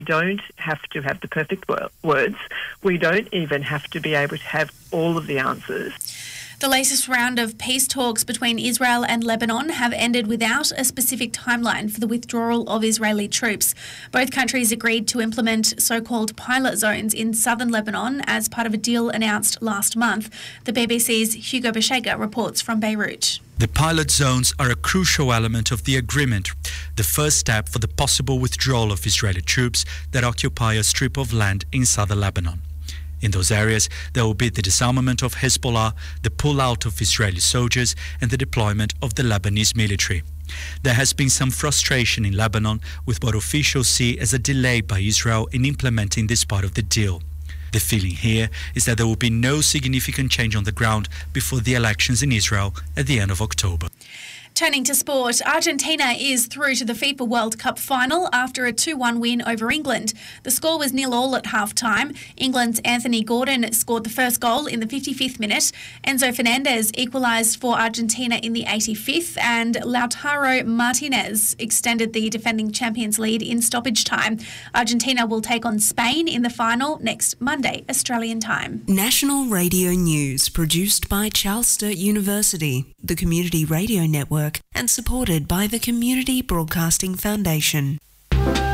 Don't have to have the perfect words. We don't even have to be able to have all of the answers. The latest round of peace talks between Israel and Lebanon have ended without a specific timeline for the withdrawal of Israeli troops. Both countries agreed to implement so-called pilot zones in southern Lebanon as part of a deal announced last month. The BBC's Hugo Beshega reports from Beirut. The pilot zones are a crucial element of the agreement, the first step for the possible withdrawal of Israeli troops that occupy a strip of land in southern Lebanon. In those areas, there will be the disarmament of Hezbollah, the pull-out of Israeli soldiers and the deployment of the Lebanese military. There has been some frustration in Lebanon with what officials see as a delay by Israel in implementing this part of the deal. The feeling here is that there will be no significant change on the ground before the elections in Israel at the end of October. Turning to sport, Argentina is through to the FIFA World Cup final after a 2-1 win over England. The score was 0-0 at half-time. England's Anthony Gordon scored the first goal in the 55th minute. Enzo Fernandez equalised for Argentina in the 85th, and Lautaro Martinez extended the defending champions lead in stoppage time. Argentina will take on Spain in the final next Monday, Australian time. National Radio News, produced by Charles Sturt University, the Community Radio Network, and supported by the Community Broadcasting Foundation.